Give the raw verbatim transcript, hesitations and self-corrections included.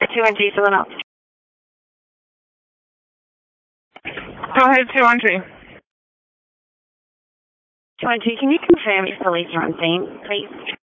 two one two, someone else. Go ahead, two one two. two one two, can you confirm if police are on scene, please?